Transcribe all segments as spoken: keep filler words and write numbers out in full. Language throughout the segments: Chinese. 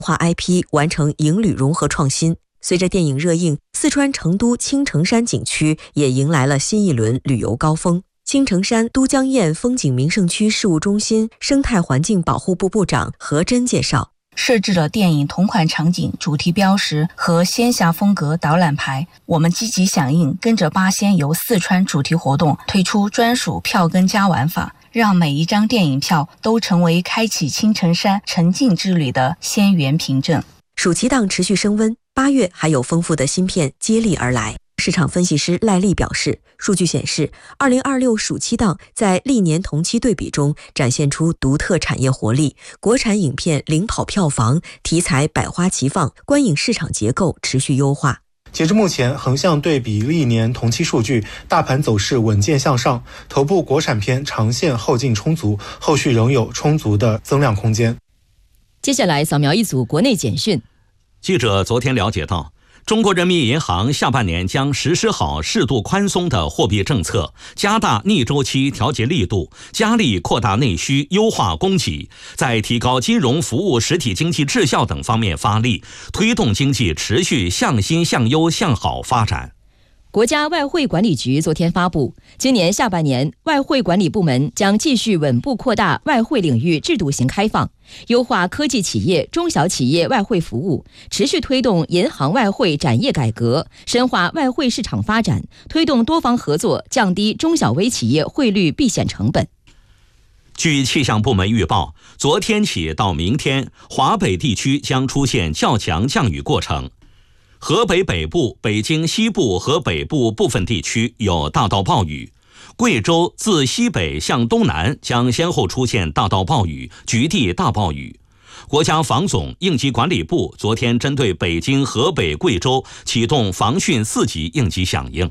化 I P 完成影旅融合创新。随着电影热映，四川成都青城山景区也迎来了新一轮旅游高峰。青城山都江堰风景名胜区事务中心生态环境保护部部长何真介绍， 设置了电影同款场景、主题标识和仙侠风格导览牌。我们积极响应跟着八仙游四川主题活动，推出专属票根加玩法，让每一张电影票都成为开启青城山沉浸之旅的仙缘凭证。 暑期档持续升温，八月还有丰富的新片接力而来。市场分析师赖丽表示，数据显示二零二六暑期档在历年同期对比中展现出独特产业活力，国产影片领跑票房，题材百花齐放，观影市场结构持续优化。 截至目前，横向对比历年同期数据，大盘走势稳健向上，头部国产片长线后劲充足，后续仍有充足的增量空间。 接下来扫描一组国内简讯。 记者昨天了解到，中国人民银行下半年将实施好适度宽松的货币政策，加大逆周期调节力度，加力扩大内需，优化供给，在提高金融服务实体经济质效等方面发力，推动经济持续向新向优向好发展。 国家外汇管理局昨天发布，今年下半年外汇管理部门将继续稳步扩大外汇领域制度型开放，优化科技企业、中小企业外汇服务，持续推动银行外汇展业改革，深化外汇市场发展，推动多方合作，降低中小微企业汇率避险成本。 据气象部门预报，昨天起到明天，华北地区将出现较强降雨过程。河北北部、北京西部和北部部分地区有大到暴雨，贵州自西北向东南将先后出现大到暴雨、局地大暴雨。国家防总应急管理部昨天针对北京、河北、贵州启动防汛四级应急响应。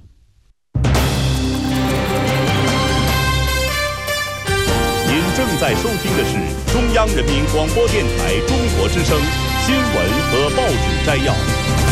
您正在收听的是中央人民广播电台中国之声新闻和报纸摘要。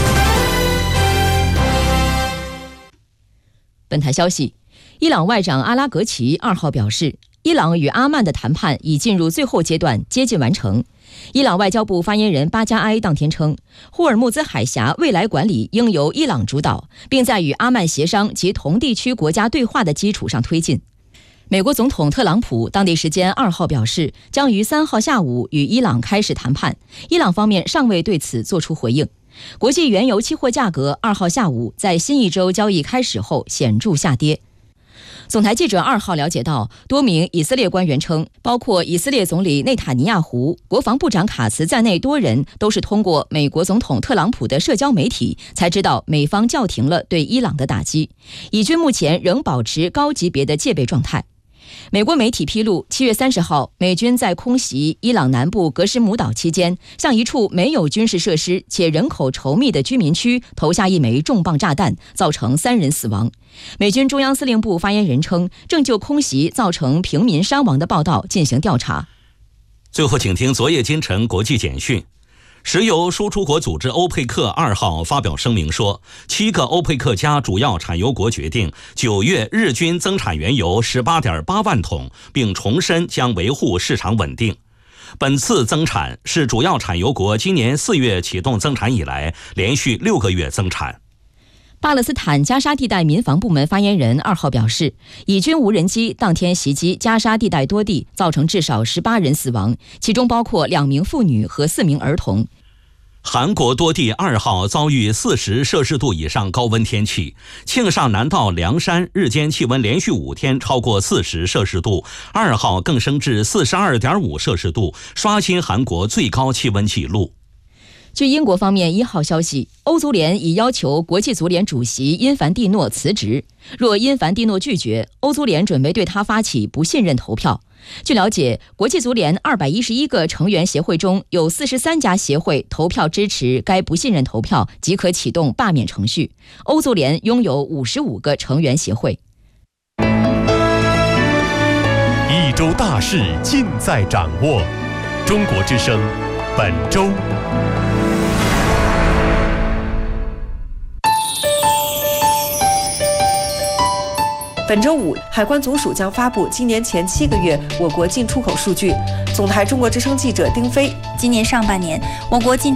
本台消息，伊朗外长阿拉格齐二号表示，伊朗与阿曼的谈判已进入最后阶段，接近完成。伊朗外交部发言人巴加埃当天称，霍尔木兹海峡未来管理应由伊朗主导，并在与阿曼协商及同地区国家对话的基础上推进。美国总统特朗普当地时间二号表示，将于三号下午与伊朗开始谈判，伊朗方面尚未对此作出回应。国际原油期货价格二号下午在新一周交易开始后显著下跌。总台记者二号了解到，多名以色列官员称，包括以色列总理内塔尼亚胡、国防部长卡茨在内多人都是通过美国总统特朗普的社交媒体才知道美方叫停了对伊朗的打击，以军目前仍保持高级别的戒备状态。美国媒体披露，七月三十号，美军在空袭伊朗南部格什姆岛期间，向一处没有军事设施且人口稠密的居民区投下一枚重磅炸弹，造成三人死亡。美军中央司令部发言人称，正就空袭造成平民伤亡的报道进行调查。 最后，请听昨夜今晨国际简讯。石油输出国组织欧佩克二号发表声明说，七个欧佩克加主要产油国决定九月日均增产原油 十八点八万桶，并重申将维护市场稳定。本次增产是主要产油国今年四月启动增产以来连续六个月增产。 巴勒斯坦加沙地带民防部门发言人二号表示，以军无人机当天袭击加沙地带多地，造成至少十八人死亡，其中包括两名妇女和四名儿童。 韩国多地二号遭遇四十摄氏度以上高温天气，庆尚南道凉山日间气温连续五天超过四十摄氏度，二号更升至四十二点五摄氏度，刷新韩国最高气温纪录。 据英国方面一号消息，欧足联已要求国际足联主席因凡蒂诺辞职，若因凡蒂诺拒绝，欧足联准备对他发起不信任投票。据了解，国际足联二百一十一个成员协会中有四十三家协会投票支持该不信任投票，即可启动罢免程序。欧足联拥有五十五个成员协会。 一周大事尽在掌握，中国之声本周。 本周五，海关总署将发布今年前七个月我国进出口数据。总台中国之声记者丁飞， 今年上半年，我国进